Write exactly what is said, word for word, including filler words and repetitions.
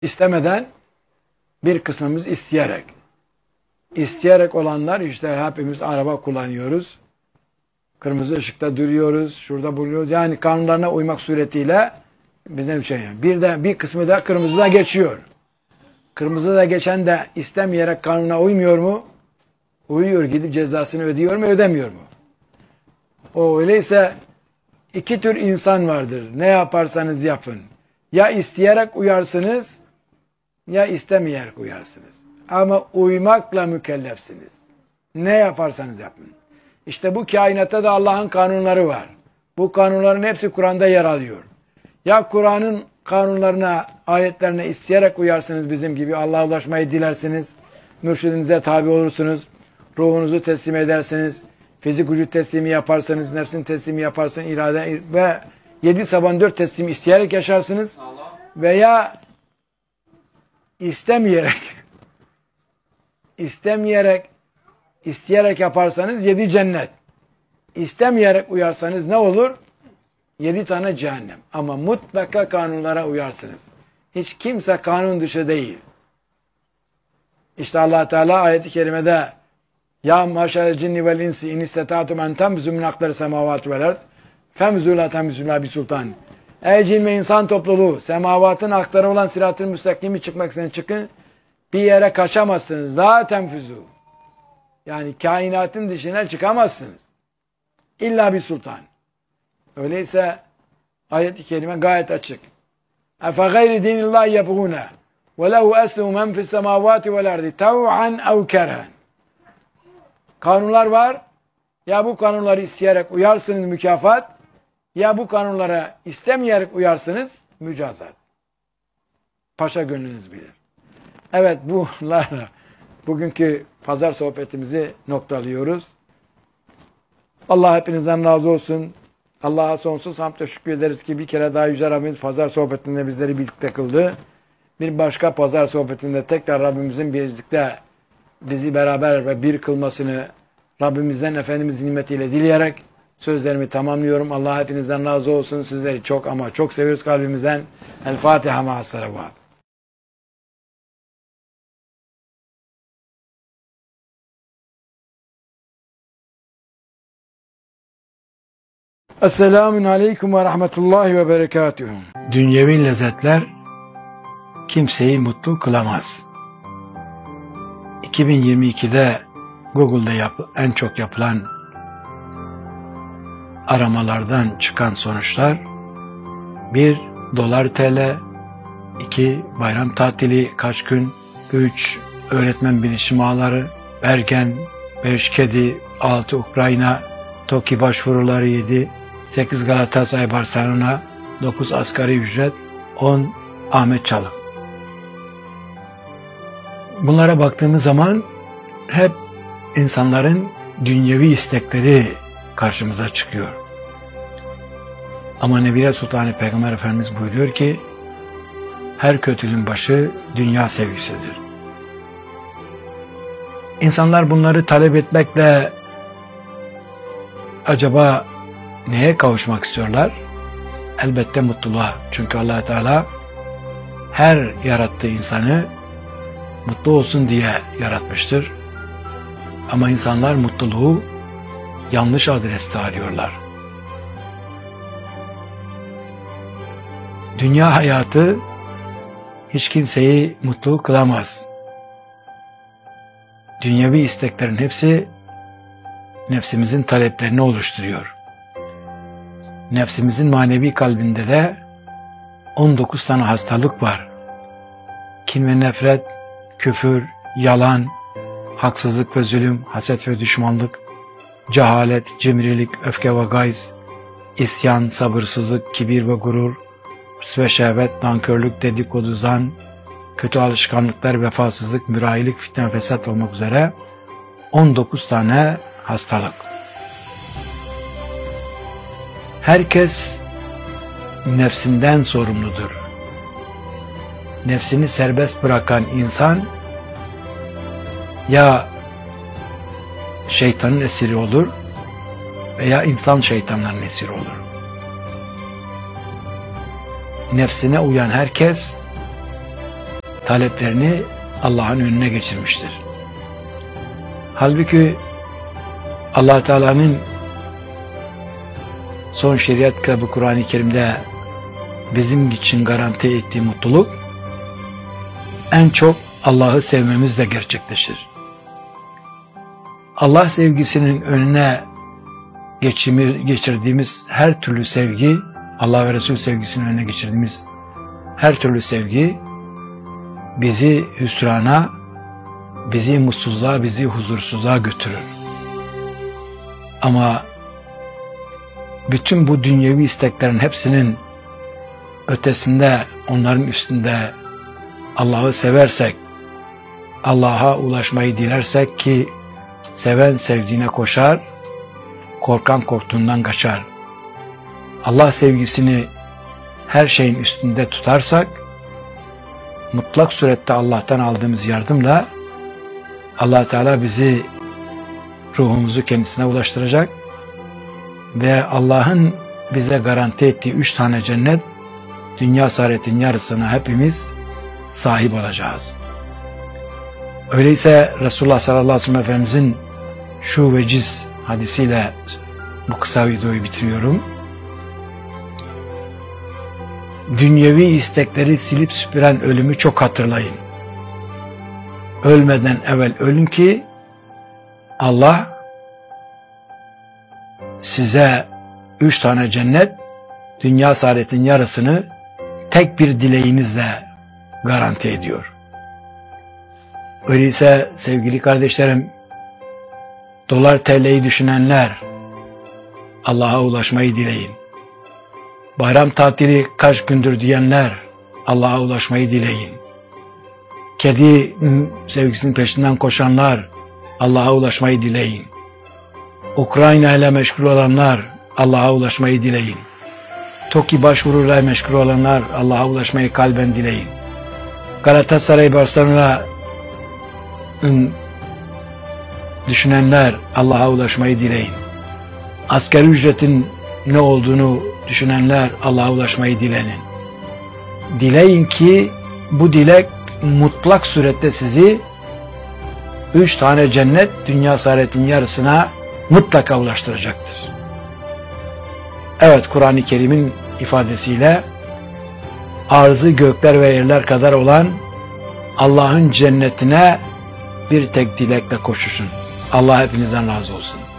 İstemeden, bir kısmımız isteyerek. İsteyerek olanlar işte hepimiz araba kullanıyoruz. Kırmızı ışıkta duruyoruz, şurada bulunuyoruz. Yani kanunlarına uymak suretiyle bize bir şey yani. Bir de bir kısmı da kırmızıda geçiyor. Kırmızıda geçen de istemeyerek kanuna uymuyor mu? Uyuyor, gidip cezasını ödüyor mu, ödemiyor mu? O öyleyse iki tür insan vardır. Ne yaparsanız yapın. Ya isteyerek uyarsınız, ya istemeyerek uyarsınız. Ama uymakla mükellefsiniz. Ne yaparsanız yapın. İşte bu kainatta da Allah'ın kanunları var. Bu kanunların hepsi Kur'an'da yer alıyor. Ya Kur'an'ın kanunlarına, ayetlerine isteyerek uyarsınız bizim gibi. Allah'a ulaşmayı dilersiniz. Mürşidinize tabi olursunuz. Ruhunuzu teslim edersiniz. Fizik vücut teslimi yaparsanız, nefsin teslimi yaparsınız, irade ve yedi sabah dört teslimi isteyerek yaşarsınız. Veya istemeyerek istemeyerek isteyerek yaparsanız yedi cennet. İstemeyerek uyarsanız ne olur? Yedi tane cehennem. Ama mutlaka kanunlara uyarsınız. Hiç kimse kanun dışı değil. İşte Allah Teala ayet-i kerimede ya maşerel cinni vel insi in istata'tum en temzu min akdari semavati vel ard femzu la temzu la bi sultan. Ey cin ve insan topluluğu, semavatın aktarı olan sırat-ı müstakimi çıkmak için çıkın. Bir yere kaçamazsınız. La tenfüzü. Yani kainatın dışına çıkamazsınız. İlla bir sultan. Öyleyse ayet-i kerime gayet açık. Efe gayri dinillahi yebğune ve lehu esluhu men fis semavati vel ardi tev'an ev kerhen. Kanunlar var. Ya bu kanunları isteyerek uyarsınız mükafat, ya bu kanunlara istemeyerek uyarsınız mücazat. Paşa gönlünüz bilir. Evet, bunlarla bugünkü pazar sohbetimizi noktalıyoruz. Allah hepinizden razı olsun. Allah'a sonsuz hamd ve şükür ederiz ki bir kere daha Yüce Rabbimiz pazar sohbetinde bizleri birlikte kıldı. Bir başka pazar sohbetinde tekrar Rabbimizin birlikte bizi beraber ve bir kılmasını Rabbimizden Efendimiz nimetiyle dileyerek sözlerimi tamamlıyorum. Allah hepinizden razı olsun. Sizleri çok ama çok seviyoruz kalbimizden. El Fatiha ma'as salavat. Esselamun aleyküm ve rahmetullahi ve berekatuhu. Dünyevi lezzetler kimseyi mutlu kılamaz. iki bin yirmi ikide Google'da yap, en çok yapılan aramalardan çıkan sonuçlar bir dolar T L, iki bayram tatili kaç gün, üç öğretmen bilişim ağları, Bergen, beş kedi, altı Ukrayna, TOKİ başvuruları yedi, sekiz Galatasaray Barcelona, dokuz asgari ücret, on Ahmet Çalık. Bunlara baktığımız zaman hep insanların dünyevi istekleri karşımıza çıkıyor. Ama Nebire Sultanı Peygamber Efendimiz buyuruyor ki her kötülüğün başı dünya sevgisidir. İnsanlar bunları talep etmekle acaba neye kavuşmak istiyorlar? Elbette mutluluğa. Çünkü Allah Teala her yarattığı insanı mutlu olsun diye yaratmıştır. Ama insanlar mutluluğu yanlış adreste arıyorlar. Dünya hayatı hiç kimseyi mutlu kılamaz. Dünyevi isteklerin hepsi nefsimizin taleplerini oluşturuyor. Nefsimizin manevi kalbinde de on dokuz tane hastalık var. Kin ve nefret, küfür, yalan, haksızlık ve zulüm, haset ve düşmanlık, cehalet, cimrilik, öfke ve gayz, isyan, sabırsızlık, kibir ve gurur, hırs ve şehvet, nankörlük, dedikodu, zan, kötü alışkanlıklar, vefasızlık, mürahilik, fitne ve fesat olmak üzere on dokuz tane hastalık. Herkes nefsinden sorumludur. Nefsini serbest bırakan insan ya şeytanın esiri olur veya insan şeytanların esiri olur. Nefsine uyan herkes taleplerini Allah'ın önüne geçirmiştir. Halbuki Allah Teala'nın son şeriat kitabı Kur'an-ı Kerim'de bizim için garanti ettiği mutluluk en çok Allah'ı sevmemizle gerçekleşir. Allah sevgisinin önüne geçirdiğimiz her türlü sevgi, Allah ve Resul sevgisinin önüne geçirdiğimiz her türlü sevgi bizi hüsrana, bizi mutsuzluğa, bizi huzursuzluğa götürür. Ama bütün bu dünyevi isteklerin hepsinin ötesinde, onların üstünde Allah'ı seversek, Allah'a ulaşmayı dilersek ki seven sevdiğine koşar, korkan korktuğundan kaçar. Allah sevgisini her şeyin üstünde tutarsak, mutlak surette Allah'tan aldığımız yardımla Allah Teala bizi, ruhumuzu kendisine ulaştıracak ve Allah'ın bize garanti ettiği üç tane cennet, dünya saadetin yarısına hepimiz sahip olacağız. Öyleyse Resulullah sallallahu aleyhi ve sellem Efendimizin şu veciz hadisiyle bu kısa videoyu bitiriyorum. Dünyevi istekleri silip süpüren ölümü çok hatırlayın. Ölmeden evvel ölün ki Allah size üç tane cennet, dünya saadetin yarısını tek bir dileğinizle garanti ediyor. Öyleyse sevgili kardeşlerim, dolar T L'yi düşünenler Allah'a ulaşmayı dileyin. Bayram tatili kaç gündür diyenler Allah'a ulaşmayı dileyin. Kedi sevgisinin peşinden koşanlar Allah'a ulaşmayı dileyin. Ukrayna ile meşgul olanlar Allah'a ulaşmayı dileyin. TOKİ başvuruyla meşgul olanlar Allah'a ulaşmayı kalben dileyin. Galatasaray Barcelona düşünenler Allah'a ulaşmayı dileyin. Asgari ücretin ne olduğunu düşünenler Allah'a ulaşmayı dileyin. Dileyin ki bu dilek mutlak surette sizi üç tane cennet, dünya saadetin yarısına mutlaka ulaştıracaktır. Evet, Kur'an-ı Kerim'in ifadesiyle arzı gökler ve yerler kadar olan Allah'ın cennetine bir tek dilekle koşuşun. Allah hepinizden razı olsun.